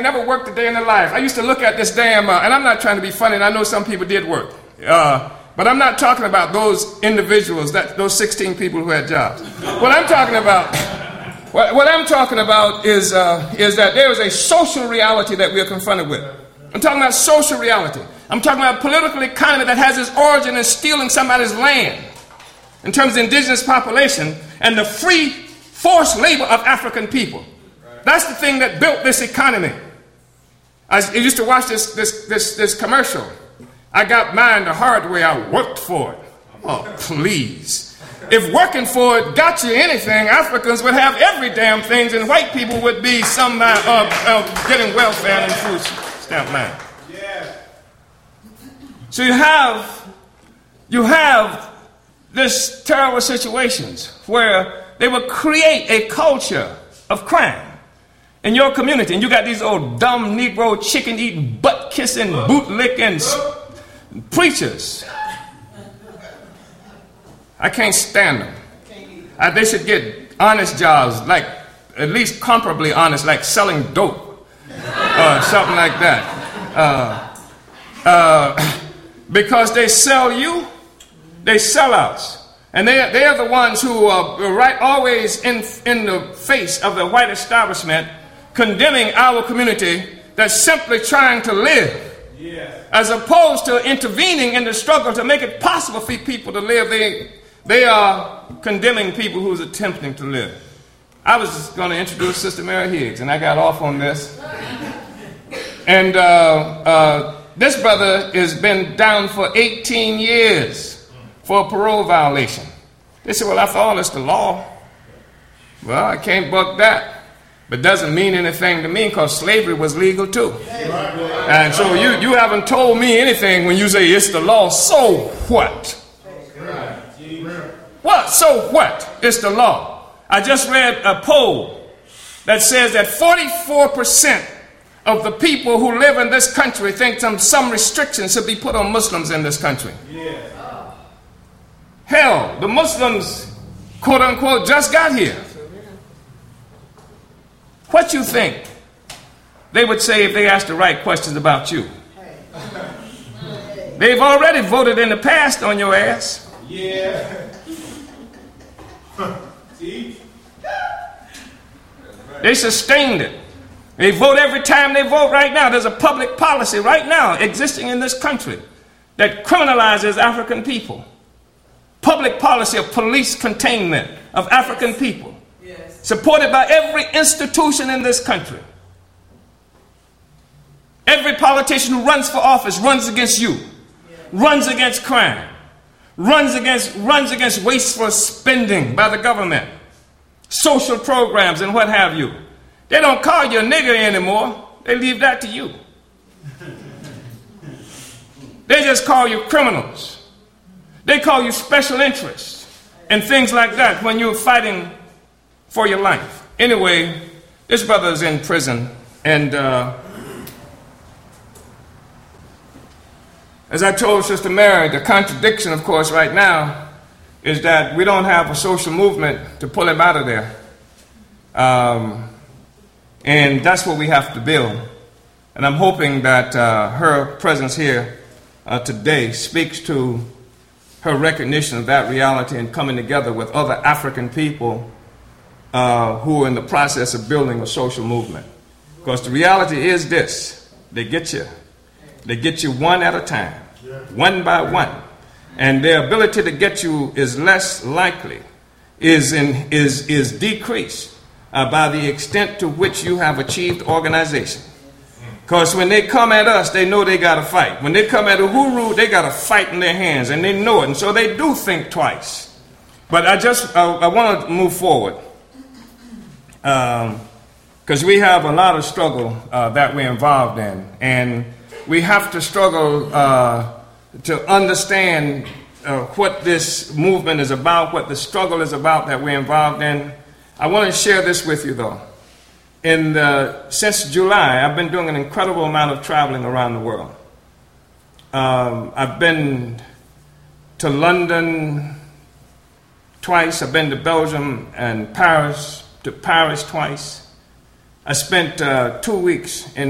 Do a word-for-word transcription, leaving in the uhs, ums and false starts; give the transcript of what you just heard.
never worked a day in their life. I used to look at this damn, uh, and I'm not trying to be funny, and I know some people did work. Uh, but I'm not talking about those individuals, that those sixteen people who had jobs. What I'm talking about, what, what I'm talking about is, uh, is that there is a social reality that we are confronted with. I'm talking about social reality. I'm talking about a political economy that has its origin in stealing somebody's land in terms of the indigenous population and the free forced labor of African people. That's the thing that built this economy. I used to watch this, this, this, this commercial. I got mine the hard way. I worked for it. Oh, please. If working for it got you anything, Africans would have every damn thing, and white people would be some uh, uh, uh, getting welfare and food stamp land. Yeah. So you have, you have this terrible situations where they will create a culture of crime in your community, and you got these old dumb Negro chicken-eating, butt-kissing, boot-licking preachers. I can't stand them. I, they should get honest jobs, like at least comparably honest, like selling dope or something like that. Uh, uh, because they sell you, they sell us. And they, they are the ones who are right always in, in the face of the white establishment, condemning our community that's simply trying to live. Yeah. As opposed to intervening in the struggle to make it possible for people to live, they, they are condemning people who's attempting to live. I was just going to introduce Sister Mary Higgs, and I got off on this. And uh, uh, this brother has been down for eighteen years for a parole violation. They said, well, after all, it's the law. Well, I can't buck that. But doesn't mean anything to me because slavery was legal too. And so you, you haven't told me anything when you say it's the law. So what? What? So what? It's the law. I just read a poll that says that forty-four percent of the people who live in this country think some, some restrictions should be put on Muslims in this country. Hell, the Muslims, quote unquote, just got here. What you think they would say if they asked the right questions about you? They've already voted in the past on your ass. Yeah. See? They sustained it. They vote every time they vote right now. There's a public policy right now existing in this country that criminalizes African people. Public policy of police containment of African people. Supported by every institution in this country. Every politician who runs for office runs against you, runs against crime, runs against, runs against wasteful spending by the government, social programs and what have you. They don't call you a nigger anymore. They leave that to you. They just call you criminals. They call you special interests and things like that when you're fighting for your life. Anyway, this brother is in prison, and uh, as I told Sister Mary, the contradiction, of course, right now is that we don't have a social movement to pull him out of there. Um, and that's what we have to build. And I'm hoping that uh, her presence here uh, today speaks to her recognition of that reality and coming together with other African people Uh, who are in the process of building a social movement. Because the reality is this: they get you. They get you one at a time, one by one. And their ability to get you is less likely, is, in, is, is decreased uh, by the extent to which you have achieved organization. Because when they come at us, they know they got to fight. When they come at Uhuru, they got to fight in their hands, and they know it. And so they do think twice. But I just, uh, I want to move forward. Because um, we have a lot of struggle uh, that we're involved in, and we have to struggle uh, to understand uh, what this movement is about, what the struggle is about that we're involved in. I want to share this with you, though. In the, since July, I've been doing an incredible amount of traveling around the world. Um, I've been to London twice. I've been to Belgium and Paris. To Paris twice. I spent uh, two weeks in